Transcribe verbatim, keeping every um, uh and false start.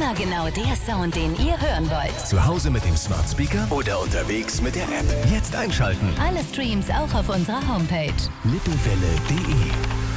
Immer genau der Sound, den ihr hören wollt. Zu Hause mit dem Smart Speaker oder unterwegs mit der App. Jetzt einschalten. Alle Streams auch auf unserer Homepage. lippewelle punkt de